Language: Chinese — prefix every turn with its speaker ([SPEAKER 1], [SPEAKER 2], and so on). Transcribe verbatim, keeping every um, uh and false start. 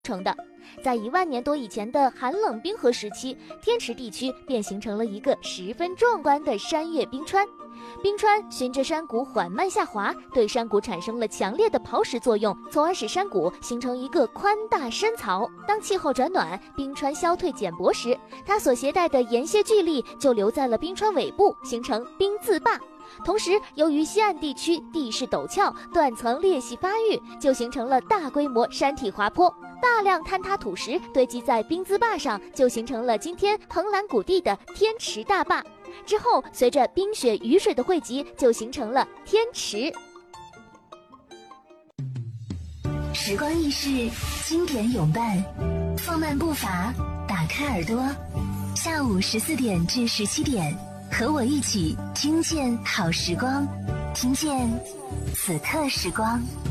[SPEAKER 1] 成的。在一万年多以前的寒冷冰河时期，天池地区便形成了一个十分壮观的山岳冰川。冰川循着山谷缓慢下滑，对山谷产生了强烈的刨蚀作用，从而使山谷形成一个宽大深槽。当气候转暖，冰川消退减薄时，它所携带的岩屑巨力就留在了冰川尾部，形成冰字坝。同时，由于西岸地区地势陡峭，断层裂隙发育，就形成了大规模山体滑坡。大量坍塌土石堆积在冰字坝上，就形成了今天横栏谷地的天池大坝。之后，随着冰雪雨水的汇集，就形成了天池。
[SPEAKER 2] 时光易逝，经典永伴，放慢步伐，打开耳朵，下午十四点至十七点，和我一起听见好时光，听见此刻时光。